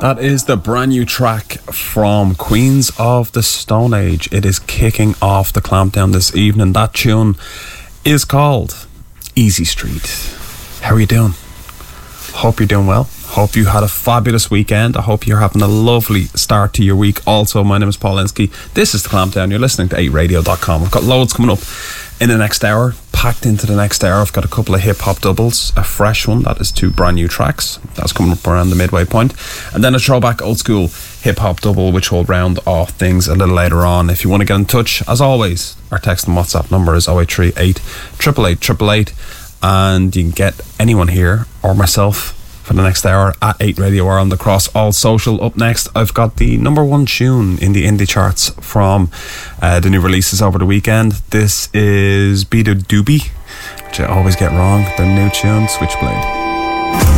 That is the brand new track from Queens of the Stone Age. It is kicking off the clampdown this evening. That tune is called Easy Street. How are you doing? Hope you're doing well. Hope you had a fabulous weekend. I hope you're having a lovely start to your week. Also, my name is Paul Linsky. This is the Clampdown. You're listening to 8radio.com. I've got loads coming up in the next hour. Packed into the next hour. I've got a couple of hip-hop doubles. A fresh one. That is 2 brand new tracks. That's coming up around the midway point. And then a throwback old school hip-hop double, which will round off things a little later on. If you want to get in touch, as always, our text and WhatsApp number is 0838 888 888. And you can get anyone here or myself for the next hour at 8 Radio or on the Cross All Social. Up next, I've got the number 1 tune in the indie charts from the new releases over the weekend. This is Be The Doobie, which I always get wrong, the new tune, Switchblade.